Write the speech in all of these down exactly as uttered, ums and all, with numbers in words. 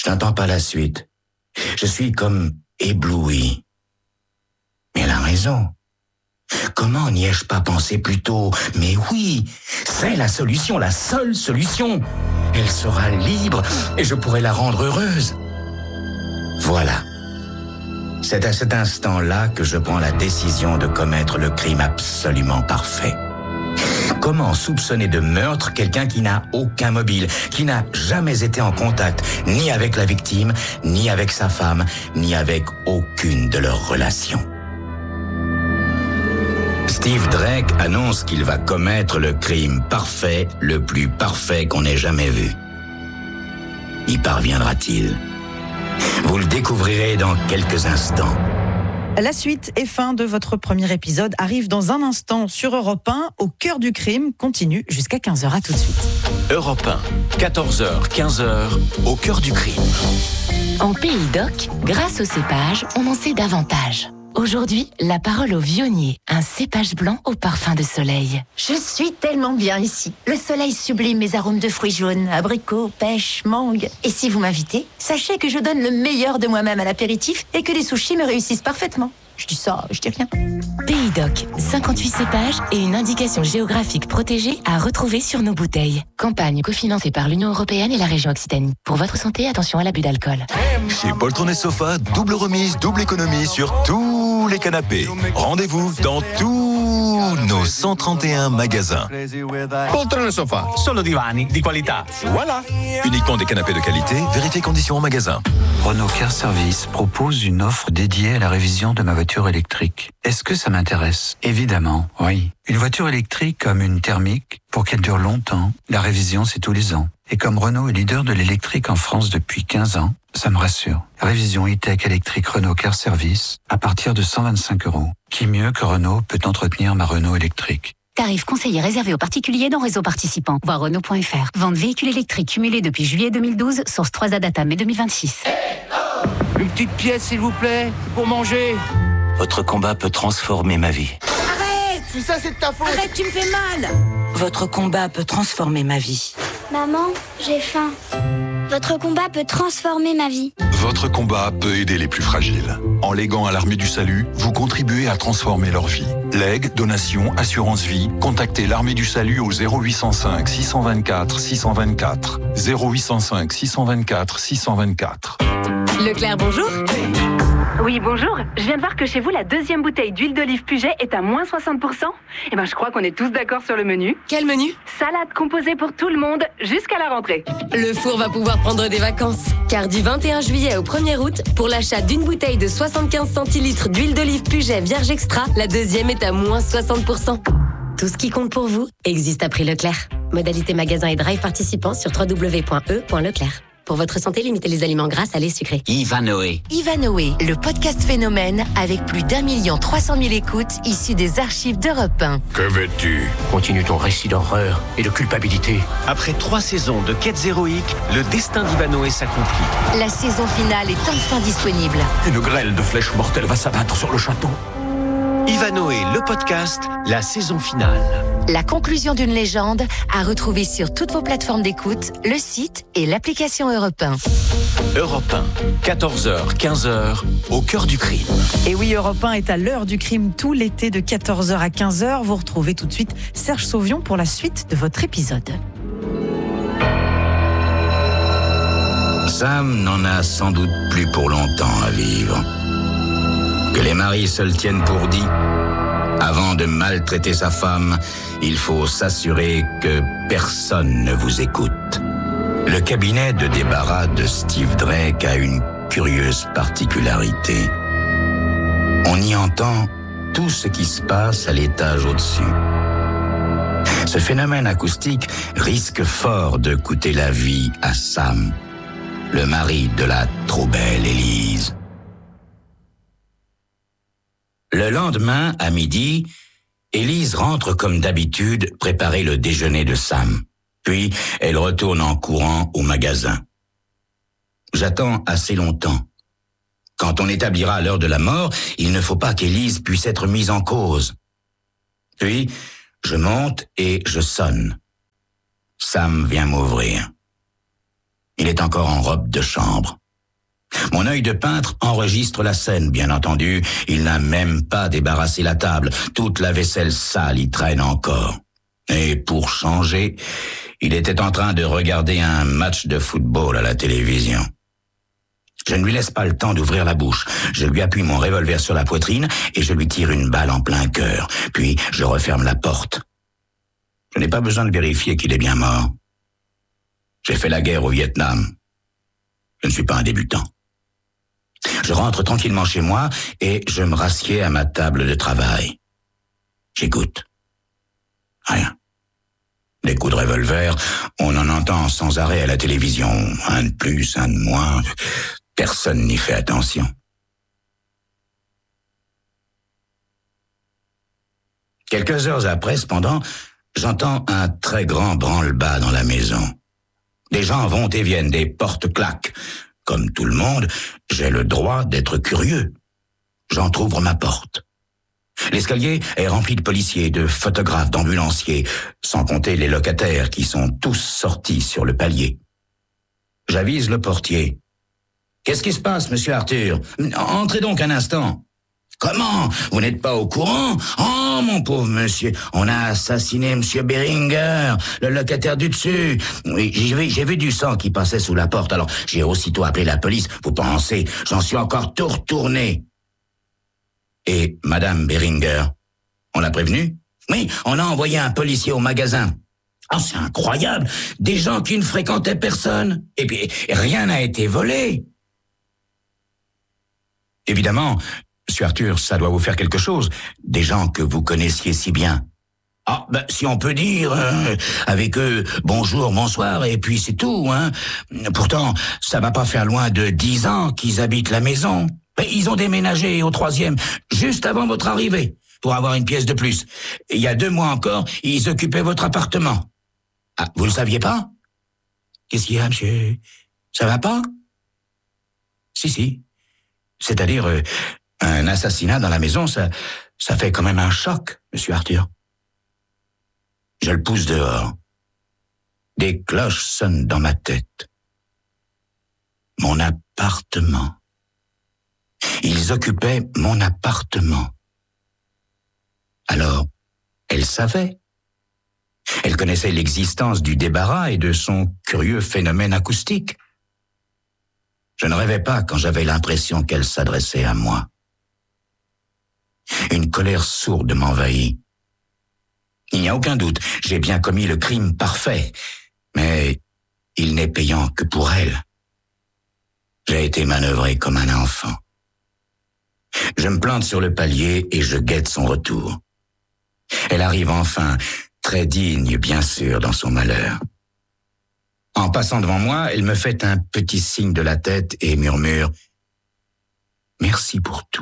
Je n'entends pas la suite. Je suis comme ébloui. Mais elle a raison. Comment n'y ai-je pas pensé plus tôt? Mais oui, c'est la solution, la seule solution. Elle sera libre et je pourrai la rendre heureuse. Voilà. C'est à cet instant-là que je prends la décision de commettre le crime absolument parfait. Comment soupçonner de meurtre quelqu'un qui n'a aucun mobile, qui n'a jamais été en contact, ni avec la victime, ni avec sa femme, ni avec aucune de leurs relations? Steve Drake annonce qu'il va commettre le crime parfait, le plus parfait qu'on ait jamais vu. Y parviendra-t-il? Vous le découvrirez dans quelques instants. La suite et fin de votre premier épisode arrive dans un instant sur Europe un. Au cœur du crime continue jusqu'à quinze heures. À tout de suite. Europe un, quatorze heures, quinze heures, au cœur du crime. En Pays d'Oc, grâce au cépage, on en sait davantage. Aujourd'hui, la parole au vionnier, un cépage blanc au parfum de soleil. Je suis tellement bien ici. Le soleil sublime mes arômes de fruits jaunes, abricots, pêche, mangue. Et si vous m'invitez, sachez que je donne le meilleur de moi-même à l'apéritif et que les sushis me réussissent parfaitement. Je dis ça, je dis rien. Pays d'Oc, cinquante-huit cépages et une indication géographique protégée à retrouver sur nos bouteilles. Campagne cofinancée par l'Union européenne et la région Occitanie. Pour votre santé, attention à l'abus d'alcool. Chez Poltron et Sofa, double remise, double économie sur tous les canapés. Rendez-vous dans tous nos cent trente et un magasins. Poltron et Sofa, solo divani di qualità. Voilà. Uniquement des canapés de qualité, vérifiez conditions en magasin. Renault Car Service propose une offre dédiée à la révision de ma voiture électrique. Est-ce que ça m'intéresse? Évidemment, oui. Une voiture électrique comme une thermique, pour qu'elle dure longtemps, la révision c'est tous les ans. Et comme Renault est leader de l'électrique en France depuis quinze ans, ça me rassure. Révision e-tech électrique Renault Car Service à partir de cent vingt-cinq euros. Qui mieux que Renault peut entretenir ma Renault électrique? Tarif conseillé réservé aux particuliers dans réseau participant. Voir Renault point F R. Vente véhicule électrique cumulée depuis juillet deux mille douze. Source trois A Data mai deux mille vingt-six. Une petite pièce, s'il vous plaît, pour manger. Votre combat peut transformer ma vie. Arrête! Tout ça, c'est de ta faute! Arrête, tu me fais mal! Votre combat peut transformer ma vie. Maman, j'ai faim. Votre combat peut transformer ma vie. Votre combat peut aider les plus fragiles. En léguant à l'Armée du Salut, vous contribuez à transformer leur vie. Legs, donations, assurance vie, contactez l'Armée du Salut au zéro huit cent cinq six cent vingt-quatre six cent vingt-quatre. zéro huit cent cinq six cent vingt-quatre six cent vingt-quatre. Leclerc, bonjour. Oui, bonjour. Je viens de voir que chez vous, la deuxième bouteille d'huile d'olive Puget est à moins soixante pour cent. Eh ben, je crois qu'on est tous d'accord sur le menu. Quel menu? Salade composée pour tout le monde, jusqu'à la rentrée. Le four va pouvoir prendre des vacances. Car du vingt et un juillet au premier août, pour l'achat d'une bouteille de soixante-quinze centilitres d'huile d'olive Puget Vierge Extra, la deuxième est à moins soixante pour cent. Tout ce qui compte pour vous existe à prix Leclerc. Modalité magasin et drive participants sur w w w point e point leclerc. Pour votre santé, limitez les aliments gras, salés, sucrés. Ivanoé. Ivanoé, le podcast phénomène avec plus d'un million trois cent mille écoutes issues des archives d'Europe un. Que veux-tu? Continue ton récit d'horreur et de culpabilité. Après trois saisons de quêtes héroïques, le destin d'Ivanoé s'accomplit. La saison finale est enfin disponible. Une grêle de flèches mortelles va s'abattre sur le château. Ivanoé, le podcast, la saison finale. La conclusion d'une légende à retrouver sur toutes vos plateformes d'écoute, le site et l'application Europe un. Europe un, quatorze heures, quinze heures, au cœur du crime. Et oui, Europe un est à l'heure du crime tout l'été de quatorze heures à quinze heures. Vous retrouvez tout de suite Serge Sauvion pour la suite de votre épisode. Sam n'en a sans doute plus pour longtemps à vivre. Que les maris se le tiennent pour dit. Avant de maltraiter sa femme, il faut s'assurer que personne ne vous écoute. Le cabinet de débarras de Steve Drake a une curieuse particularité. On y entend tout ce qui se passe à l'étage au-dessus. Ce phénomène acoustique risque fort de coûter la vie à Sam, le mari de la trop belle Élise. Le lendemain, à midi, Élise rentre comme d'habitude préparer le déjeuner de Sam. Puis, elle retourne en courant au magasin. J'attends assez longtemps. Quand on établira l'heure de la mort, il ne faut pas qu'Élise puisse être mise en cause. Puis, je monte et je sonne. Sam vient m'ouvrir. Il Il est encore en robe de chambre. Mon œil de peintre enregistre la scène, bien entendu. Il n'a même pas débarrassé la table. Toute la vaisselle sale y traîne encore. Et pour changer, il était en train de regarder un match de football à la télévision. Je ne lui laisse pas le temps d'ouvrir la bouche. Je lui appuie mon revolver sur la poitrine et je lui tire une balle en plein cœur. Puis je referme la porte. Je n'ai pas besoin de vérifier qu'il est bien mort. J'ai fait la guerre au Vietnam. Je ne suis pas un débutant. Je rentre tranquillement chez moi et je me rassieds à ma table de travail. J'écoute. Rien. Des coups de revolver, on en entend sans arrêt à la télévision. Un de plus, un de moins. Personne n'y fait attention. Quelques heures après, cependant, j'entends un très grand branle-bas dans la maison. Des gens vont et viennent, des portes claquent. Comme tout le monde, j'ai le droit d'être curieux. J'entrouvre ma porte. L'escalier est rempli de policiers, de photographes, d'ambulanciers, sans compter les locataires qui sont tous sortis sur le palier. J'avise le portier. « Qu'est-ce qui se passe, monsieur Arthur? Entrez donc un instant. »« Comment? Vous n'êtes pas au courant? Oh, mon pauvre monsieur, on a assassiné monsieur Beringer, le locataire du dessus. Oui, j'ai vu, j'ai vu du sang qui passait sous la porte, alors j'ai aussitôt appelé la police. Vous pensez, j'en suis encore tout retourné. » Et madame Beringer, on l'a prévenue? Oui, on a envoyé un policier au magasin. Ah, c'est incroyable, des gens qui ne fréquentaient personne. Et puis, rien n'a été volé. Évidemment, monsieur Arthur, ça doit vous faire quelque chose. Des gens que vous connaissiez si bien. Ah, ben, si on peut dire, hein, avec eux, bonjour, bonsoir, et puis c'est tout, hein. Pourtant, ça va pas faire loin de dix ans qu'ils habitent la maison. Ils ont déménagé au troisième, juste avant votre arrivée, pour avoir une pièce de plus. Il y a deux mois encore, ils occupaient votre appartement. Ah, vous le saviez pas? Qu'est-ce qu'il y a, monsieur? Ça va pas? Si, si. C'est-à-dire, euh, un assassinat dans la maison, ça, ça fait quand même un choc, monsieur Arthur. Je le pousse dehors. Des cloches sonnent dans ma tête. Mon appartement. Ils occupaient mon appartement. Alors, elle savait. Elle connaissait l'existence du débarras et de son curieux phénomène acoustique. Je ne rêvais pas quand j'avais l'impression qu'elle s'adressait à moi. Une colère sourde m'envahit. Il n'y a aucun doute, j'ai bien commis le crime parfait, mais il n'est payant que pour elle. J'ai été manœuvré comme un enfant. Je me plante sur le palier et je guette son retour. Elle arrive enfin, très digne, bien sûr, dans son malheur. En passant devant moi, elle me fait un petit signe de la tête et murmure « Merci pour tout ».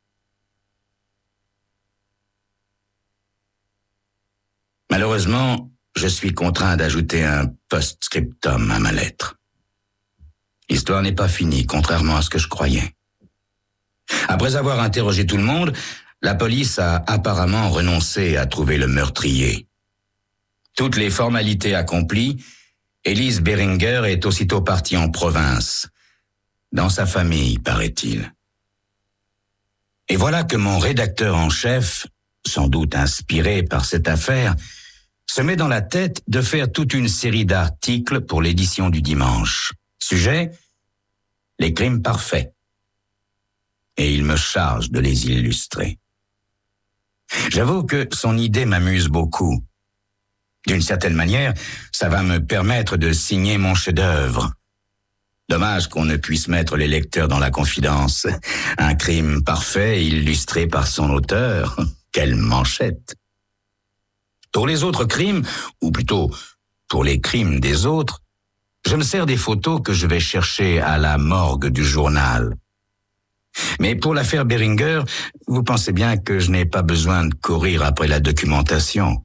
Malheureusement, je suis contraint d'ajouter un post-scriptum à ma lettre. L'histoire n'est pas finie, contrairement à ce que je croyais. Après avoir interrogé tout le monde, la police a apparemment renoncé à trouver le meurtrier. Toutes les formalités accomplies, Elise Beringer est aussitôt partie en province, dans sa famille, paraît-il. Et voilà que mon rédacteur en chef, sans doute inspiré par cette affaire, se met dans la tête de faire toute une série d'articles pour l'édition du dimanche. Sujet, les crimes parfaits. Et il me charge de les illustrer. J'avoue que son idée m'amuse beaucoup. D'une certaine manière, ça va me permettre de signer mon chef-d'œuvre. Dommage qu'on ne puisse mettre les lecteurs dans la confidence. Un crime parfait illustré par son auteur. Quelle manchette! Pour les autres crimes, ou plutôt pour les crimes des autres, je me sers des photos que je vais chercher à la morgue du journal. Mais pour l'affaire Beringer, vous pensez bien que je n'ai pas besoin de courir après la documentation.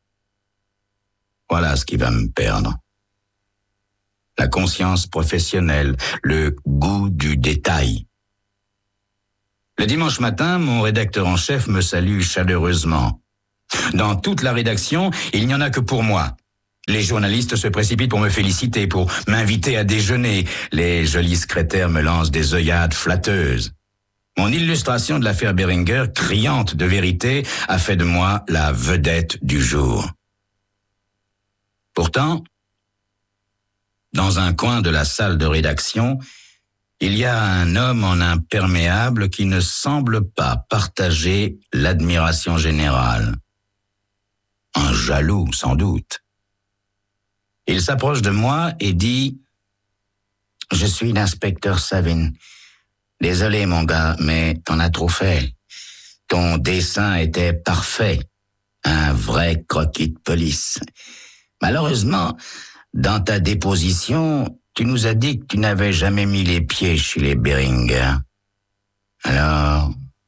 Voilà ce qui va me perdre. La conscience professionnelle, le goût du détail. Le dimanche matin, mon rédacteur en chef me salue chaleureusement. Dans toute la rédaction, il n'y en a que pour moi. Les journalistes se précipitent pour me féliciter, pour m'inviter à déjeuner. Les jolis secrétaires me lancent des œillades flatteuses. Mon illustration de l'affaire Beringer, criante de vérité, a fait de moi la vedette du jour. Pourtant, dans un coin de la salle de rédaction, il y a un homme en imperméable qui ne semble pas partager l'admiration générale. Un jaloux, sans doute. Il s'approche de moi et dit « Je suis l'inspecteur Savin. Désolé, mon gars, mais t'en as trop fait. Ton dessin était parfait. Un vrai croquis de police. Malheureusement, dans ta déposition, tu nous as dit que tu n'avais jamais mis les pieds chez les Beringer. Alors,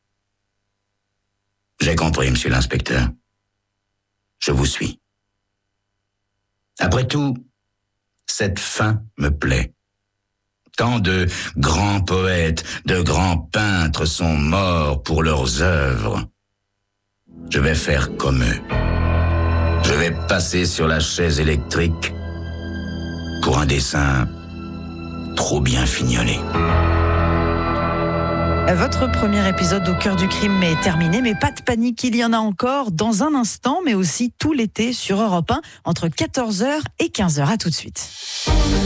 j'ai compris, monsieur l'inspecteur. Je vous suis. Après tout, cette fin me plaît. Tant de grands poètes, de grands peintres sont morts pour leurs œuvres. Je vais faire comme eux. Je vais passer sur la chaise électrique pour un dessin trop bien fignolé. Votre premier épisode au cœur du crime est terminé, mais pas de panique, il y en a encore dans un instant, mais aussi tout l'été sur Europe un, entre quatorze heures et quinze heures. À tout de suite.